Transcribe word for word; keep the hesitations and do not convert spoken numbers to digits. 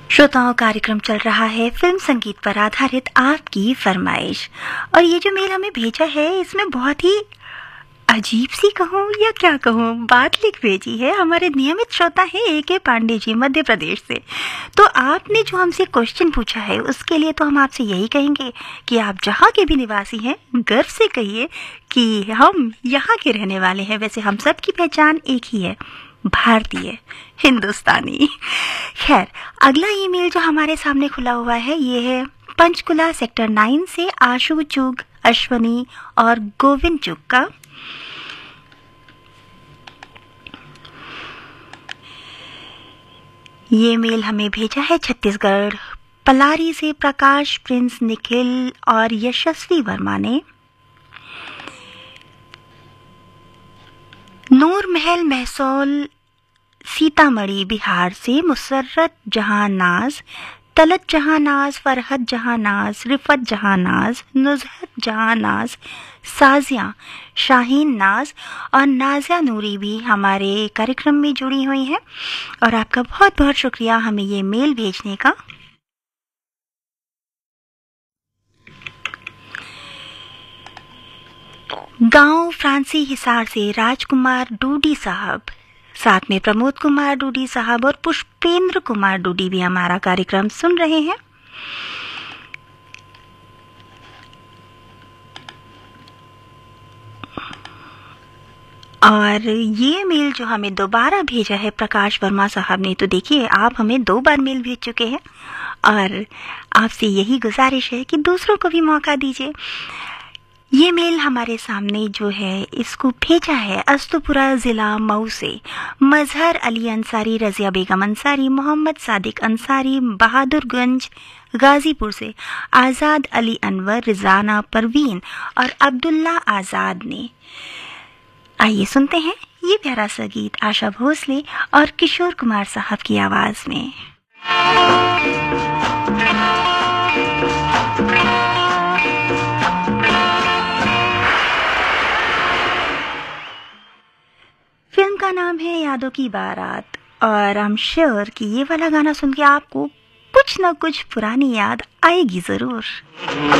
श्रोताओं, कार्यक्रम चल रहा है फिल्म संगीत पर आधारित आपकी फरमाइश। और ये जो मेल हमें भेजा है इसमें बहुत ही अजीब सी कहूँ या क्या कहूँ बात लिख भेजी है। हमारे नियमित श्रोता है ए के पांडे जी, मध्य प्रदेश से। तो आपने जो हमसे क्वेश्चन पूछा है उसके लिए तो हम आपसे यही कहेंगे कि आप जहाँ के भी निवासी हैं गर्व से कहिए कि हम यहाँ के रहने वाले हैं। वैसे हम सब की पहचान एक ही है, भारतीय, हिंदुस्तानी। खैर, अगला ईमेल जो हमारे सामने खुला हुआ है ये है पंचकुला सेक्टर नाइन से आशु चुग, अश्वनी और गोविंद चुग का। ये मेल हमें भेजा है छत्तीसगढ़ पलारी से प्रकाश, प्रिंस, निखिल और यशस्वी वर्मा ने। नूर महल महसौल सीतामढ़ी बिहार से मुसर्रत जहां नाज, तलत जहां नाज, फरहत जहां नाज, रिफत जहां नाज, नुजहत जहां नाज, साजिया, शाहीन नाज और नाजिया नूरी भी हमारे कार्यक्रम में जुड़ी हुई हैं। और आपका बहुत बहुत शुक्रिया हमें ये मेल भेजने का। गांव फ्रांसी हिसार से राजकुमार डूडी साहब, साथ में प्रमोद कुमार डूडी साहब और पुष्पेंद्र कुमार डूडी भी हमारा कार्यक्रम सुन रहे हैं। और ये मेल जो हमें दोबारा भेजा है प्रकाश वर्मा साहब ने, तो देखिए आप हमें दो बार मेल भेज चुके हैं और आपसे यही गुजारिश है कि दूसरों को भी मौका दीजिए। ये मेल हमारे सामने जो है इसको भेजा है अस्तुपुरा जिला मऊ से मजहर अली अंसारी, रजिया बेगम अंसारी, मोहम्मद सादिक अंसारी, बहादुरगंज गाजीपुर से आज़ाद अली अनवर, रिजाना परवीन और अब्दुल्ला आज़ाद ने। आइए सुनते हैं ये प्यारा सा गीत आशा भोसले और किशोर कुमार साहब की आवाज में। फिल्म का नाम है यादों की बारात और आई एम श्योर कि ये वाला गाना सुन के आपको कुछ ना कुछ पुरानी याद आएगी जरूर।